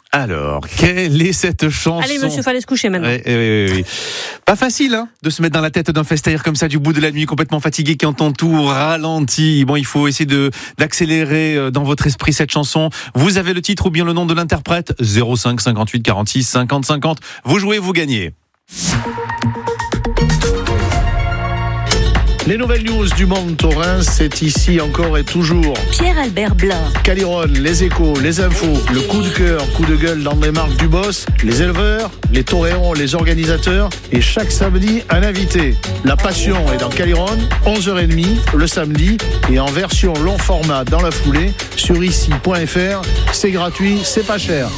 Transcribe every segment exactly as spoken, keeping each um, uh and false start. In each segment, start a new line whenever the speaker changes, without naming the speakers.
Alors, quelle est cette chanson ?
Allez, monsieur, fallait se coucher maintenant.
Oui, oui, oui. Pas facile, hein, de se mettre dans la tête d'un festaire comme ça du bout de la nuit, complètement fatigué, qui entend tout ralenti. Bon, il faut essayer de d'accélérer dans votre esprit cette chanson. Vous avez le titre ou bien le nom de l'interprète ? zéro cinq cinquante-huit quarante-six cinquante cinquante. Vous jouez, vous gagnez.
Les nouvelles news du monde taurin, c'est ici encore et toujours.
Pierre-Albert Blanc.
Caliron, les échos, les infos, le coup de cœur, coup de gueule d'André Marc Dubos, les éleveurs, les toréons, les organisateurs et chaque samedi un invité. La passion est dans Caliron, onze heures trente le samedi et en version long format dans la foulée sur ici point f r. C'est gratuit, c'est pas cher.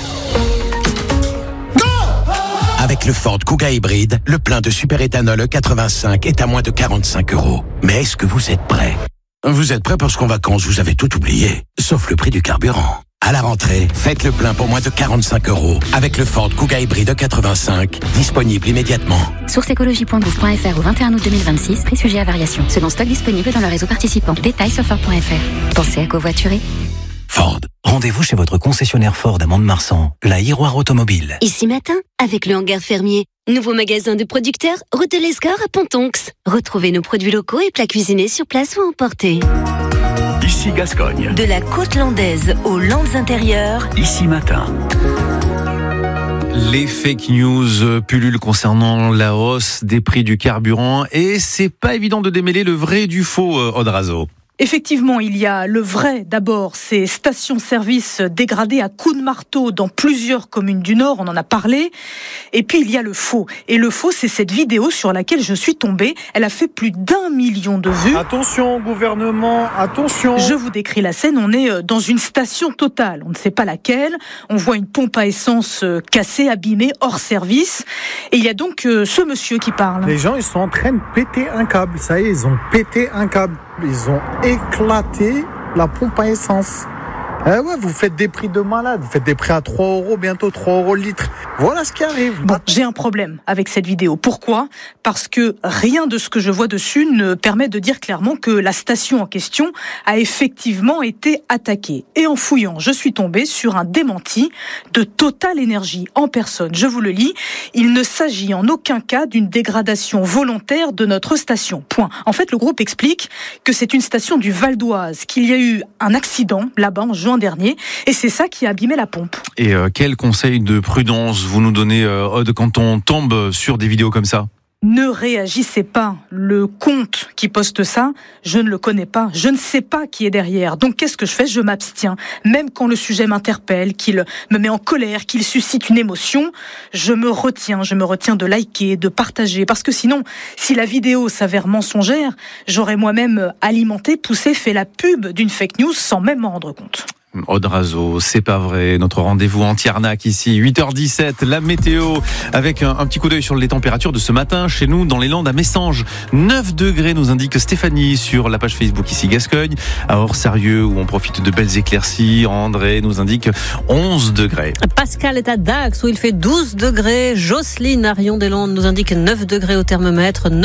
Avec le Ford Kuga hybride, le plein de super-éthanol E quatre-vingt-cinq est à moins de quarante-cinq euros. Mais est-ce que vous êtes prêts ? Vous êtes prêts parce qu'en vacances, vous avez tout oublié, sauf le prix du carburant. À la rentrée, faites le plein pour moins de quarante-cinq euros avec le Ford Kuga hybride E quatre-vingt-cinq, disponible immédiatement.
Source écologie point gouv point f r au vingt et un août deux mille vingt-six, prix sujet à variation. Selon stock disponible dans le réseau participant. Détails sur Ford point f r. Pensez à covoiturer.
Ford. Rendez-vous chez votre concessionnaire Ford à Mont-de-Marsan, la Iroire Automobile.
Ici matin, avec le hangar fermier. Nouveau magasin de producteurs, route de l'Escore à Pontonx. Retrouvez nos produits locaux et plats cuisinés sur place ou emportés.
Ici Gascogne.
De la côte landaise aux Landes intérieures.
Ici matin.
Les fake news pullulent concernant la hausse des prix du carburant et c'est pas évident de démêler le vrai du faux, Aude Razo.
Effectivement, il y a le vrai d'abord, ces stations-service dégradées à coups de marteau dans plusieurs communes du Nord, on en a parlé. Et puis il y a le faux. Et le faux, c'est cette vidéo sur laquelle je suis tombée. Elle a fait plus d'un million de vues.
Attention, gouvernement, attention.
Je vous décris la scène, on est dans une station Total, on ne sait pas laquelle. On voit une pompe à essence cassée, abîmée, hors service. Et il y a donc ce monsieur qui parle.
Les gens, ils sont en train de péter un câble. Ça y est, ils ont pété un câble. Ils ont éclaté la pompe à essence. Eh ouais, vous faites des prix de malade. Vous faites des prix à trois euros, bientôt trois euros le litre. Voilà ce qui arrive.
Bon, j'ai un problème avec cette vidéo. Pourquoi ? Parce que rien de ce que je vois dessus ne permet de dire clairement que la station en question a effectivement été attaquée. Et en fouillant, je suis tombée sur un démenti de Total Énergie en personne. Je vous le lis. Il ne s'agit en aucun cas d'une dégradation volontaire de notre station. Point. En fait, le groupe explique que c'est une station du Val d'Oise, qu'il y a eu un accident là-bas en juin dernier, et c'est ça qui a abîmé la pompe.
Et euh, quel conseil de prudence vous nous donnez, euh, Aude, quand on tombe sur des vidéos comme ça ?
Ne réagissez pas. Le compte qui poste ça, je ne le connais pas. Je ne sais pas qui est derrière. Donc qu'est-ce que je fais ? Je m'abstiens. Même quand le sujet m'interpelle, qu'il me met en colère, qu'il suscite une émotion, je me retiens. Je me retiens de liker, de partager. Parce que sinon, si la vidéo s'avère mensongère, j'aurais moi-même alimenté, poussé, fait la pub d'une fake news sans même m'en rendre compte.
Aude Razo, c'est pas vrai. Notre rendez-vous anti-arnaque ici, huit heures dix-sept, la météo, avec un, un petit coup d'œil sur les températures de ce matin chez nous dans les Landes à Messanges. neuf degrés nous indique Stéphanie sur la page Facebook ici Gascogne. À Hors-Sérieux où on profite de belles éclaircies, André nous indique onze degrés.
Pascal est à Dax où il fait douze degrés. Jocelyne à Rion-des-Landes nous indique neuf degrés au thermomètre.